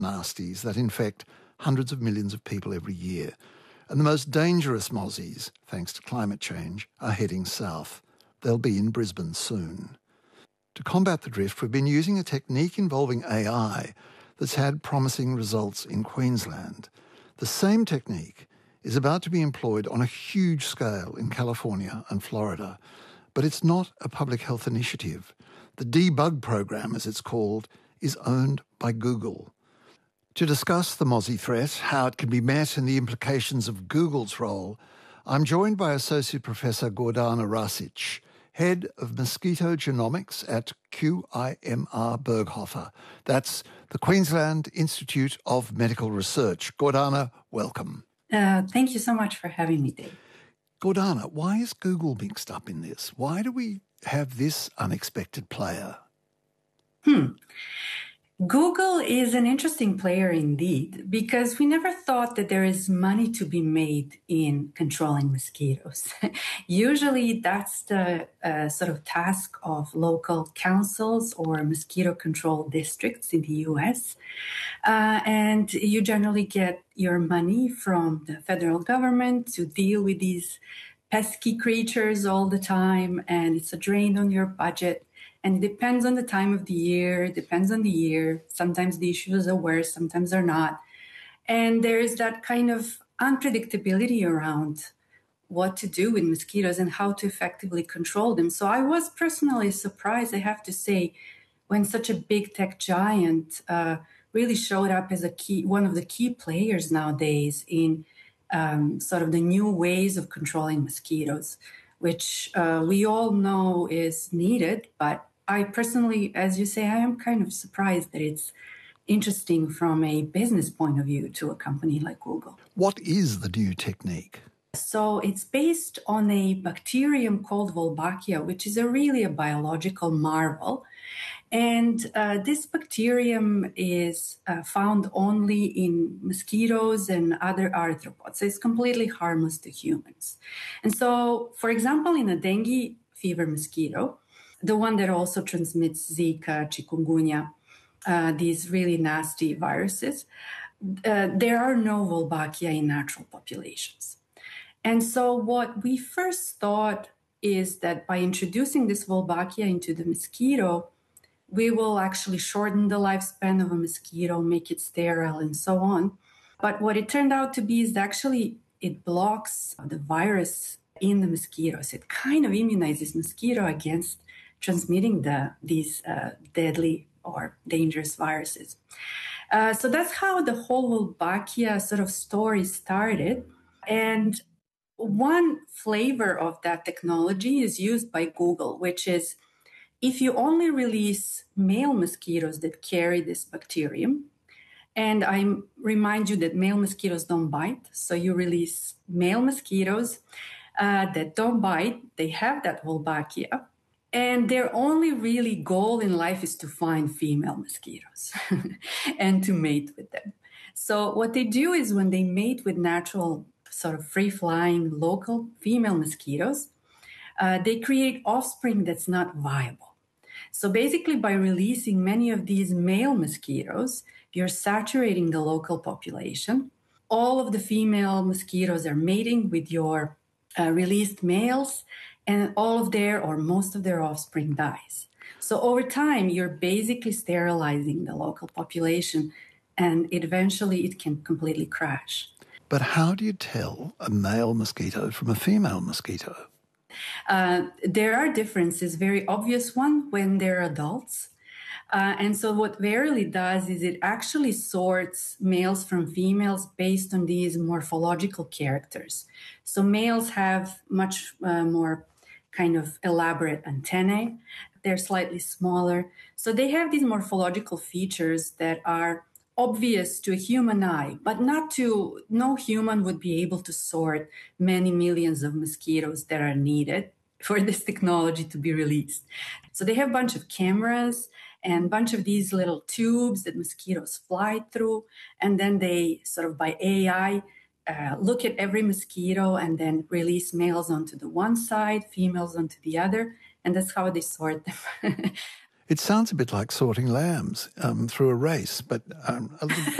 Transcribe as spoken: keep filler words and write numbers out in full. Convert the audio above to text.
nasties that infect hundreds of millions of people every year. And the most dangerous mozzies, thanks to climate change, are heading south. They'll be in Brisbane soon. To combat the drift, we've been using a technique involving A I that's had promising results in Queensland. The same technique is about to be employed on a huge scale in California and Florida, but it's not a public health initiative. The Debug program, as it's called, is owned by Google. To discuss the mozzie threat, how it can be met and the implications of Google's role, I'm joined by Associate Professor Gordana Rasic, Head of Mosquito Genomics at Q I M R Berghofer. That's the Queensland Institute of Medical Research. Gordana, welcome. Uh, thank you so much for having me, Dave. Gordana, why is Google mixed up in this? Why do we have this unexpected player? Hmm. Google is an interesting player indeed, because we never thought that there is money to be made in controlling mosquitoes. Usually that's the uh, sort of task of local councils or mosquito control districts in the U S. Uh, and you generally get your money from the federal government to deal with these pesky creatures all the time, and it's a drain on your budget. And it depends on the time of the year, it depends on the year. Sometimes the issues are worse, sometimes they're not. And there is that kind of unpredictability around what to do with mosquitoes and how to effectively control them. So I was personally surprised, I have to say, when such a big tech giant uh, really showed up as a key, one of the key players nowadays in um, sort of the new ways of controlling mosquitoes, which uh, we all know is needed, but I personally, as you say, I am kind of surprised that it's interesting from a business point of view to a company like Google. What is the new technique? So it's based on a bacterium called Wolbachia, which is a really a biological marvel. And uh, this bacterium is uh, found only in mosquitoes and other arthropods. So it's completely harmless to humans. And so, for example, in a dengue fever mosquito, the one that also transmits Zika, chikungunya, uh, these really nasty viruses, uh, there are no Wolbachia in natural populations. And so what we first thought is that by introducing this Wolbachia into the mosquito, we will actually shorten the lifespan of a mosquito, make it sterile, and so on. But what it turned out to be is actually it blocks the virus in the mosquitoes. It kind of immunizes mosquito against transmitting the these uh, deadly or dangerous viruses. Uh, so that's how the whole Wolbachia sort of story started. And one flavor of that technology is used by Google, which is if you only release male mosquitoes that carry this bacterium, and I remind you that male mosquitoes don't bite, so you release male mosquitoes uh, that don't bite, they have that Wolbachia, and their only really goal in life is to find female mosquitoes and to mate with them. So what they do is when they mate with natural sort of free-flying local female mosquitoes, uh, they create offspring that's not viable. So basically, by releasing many of these male mosquitoes, you're saturating the local population. All of the female mosquitoes are mating with your uh, released males, and all of their or most of their offspring dies. So over time, you're basically sterilizing the local population, and eventually it can completely crash. But how do you tell a male mosquito from a female mosquito? Uh, there are differences, very obvious one when they're adults. Uh, and so what Verily does is it actually sorts males from females based on these morphological characters. So males have much uh, more kind of elaborate antennae. They're slightly smaller. So they have these morphological features that are obvious to a human eye, but not to, no human would be able to sort many millions of mosquitoes that are needed for this technology to be released. So they have a bunch of cameras and a bunch of these little tubes that mosquitoes fly through. And then they sort of by A I uh, look at every mosquito and then release males onto the one side, females onto the other. And that's how they sort them. It sounds a bit like sorting lambs um, through a race, but um, a little